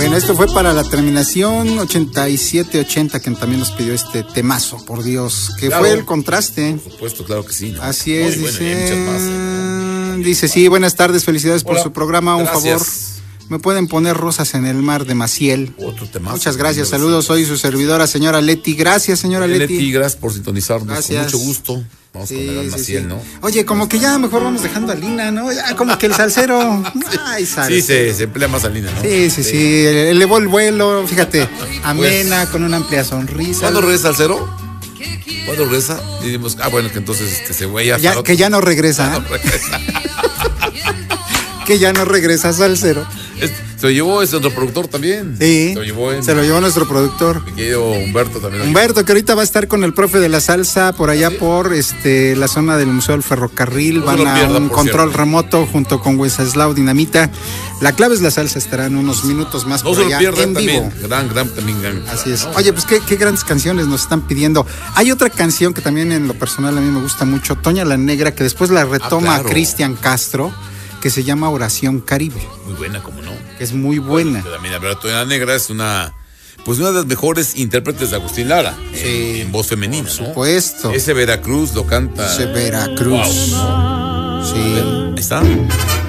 Bueno, esto fue para la terminación 8780, que también nos pidió este temazo, por Dios, que claro, fue el contraste. Por supuesto, claro que sí, ¿no? Así es, muy dice. Bueno, y hay muchas más, dice, sí, buenas tardes, felicidades por su programa, un gracias. favor. ¿Me pueden poner Rosas en el Mar de Maciel? Otro temazo. Muchas gracias, saludos, soy su servidora, señora Leti. Gracias, señora Leti. Leti, gracias por sintonizarnos, gracias. con mucho gusto. Vamos con el Maciel, sí. ¿No? Oye, como que ya mejor vamos dejando a Lina, ¿no? Ya como que el salsero. Ay, sí, se emplea más a Lina, ¿no? Sí. Elevó el vuelo, fíjate, amena, pues, con una amplia sonrisa. ¿Cuándo regresa al cero? ¿Cuándo regresa? Y dijimos, bueno, que entonces se güey ya, que ya no regresa. Que ya no regresas al cero. Se lo llevó otro productor también. Sí, se lo llevó nuestro productor. Mi querido Humberto también. Humberto, que ahorita va a estar con el profe de la salsa por allá por la zona del Museo del Ferrocarril. No van a un control cierto. Remoto junto con Wenceslao Dinamita. La clave es la salsa, estará en unos minutos más por allá en vivo. Gran. Así es. Oye, pues qué grandes canciones nos están pidiendo. Hay otra canción que también en lo personal a mí me gusta mucho, Toña la Negra, que después la retoma Cristian Castro, que se llama Oración Caribe. Muy buena, como no. Que es muy buena. También, pero Toña la Negra es una de las mejores intérpretes de Agustín Lara. Sí, en voz femenina, por supuesto. ¿no? Ese Veracruz lo canta. Ese Veracruz. Wow. Sí. Ahí está.